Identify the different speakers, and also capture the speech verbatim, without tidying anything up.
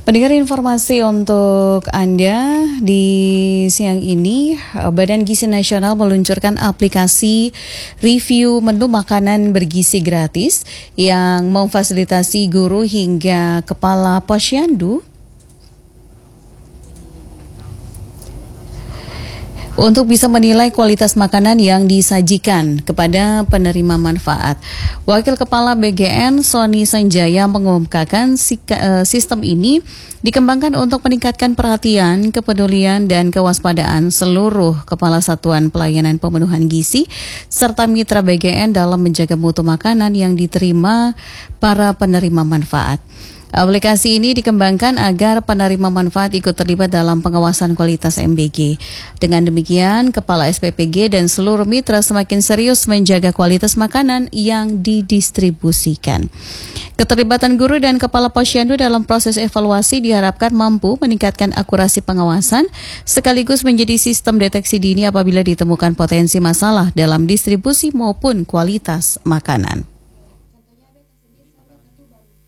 Speaker 1: Pendengar, informasi untuk Anda di siang ini, Badan Gizi Nasional meluncurkan aplikasi review menu makanan bergizi gratis yang memfasilitasi guru hingga kepala posyandu untuk bisa menilai kualitas makanan yang disajikan kepada penerima manfaat. Wakil Kepala B G N Sony Sanjaya mengumumkakan sistem ini dikembangkan untuk meningkatkan perhatian, kepedulian, dan kewaspadaan seluruh kepala satuan pelayanan pemenuhan gizi serta mitra B G N dalam menjaga mutu makanan yang diterima para penerima manfaat. Aplikasi ini dikembangkan agar penerima manfaat ikut terlibat dalam pengawasan kualitas M B G. Dengan demikian, Kepala S P P G dan seluruh mitra semakin serius menjaga kualitas makanan yang didistribusikan. Keterlibatan guru dan kepala posyandu dalam proses evaluasi diharapkan mampu meningkatkan akurasi pengawasan sekaligus menjadi sistem deteksi dini apabila ditemukan potensi masalah dalam distribusi maupun kualitas makanan.